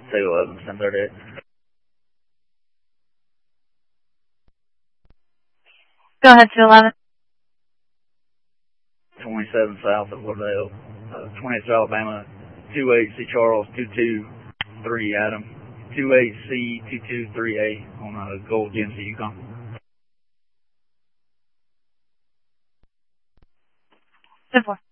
Say 11, 1038. 27 south of Rodeo, 20th Alabama, 28C Charles, 223 Adam, 28C 223A on Gold GMC Yukon. 10-4.